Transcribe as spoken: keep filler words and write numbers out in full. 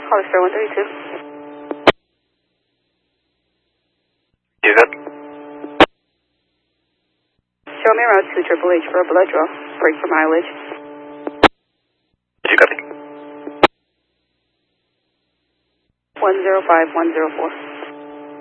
Hollister one thirty-two. Use it. Show me around two Triple H for a blood draw. Break for mileage. Did you copy? one zero five one zero four.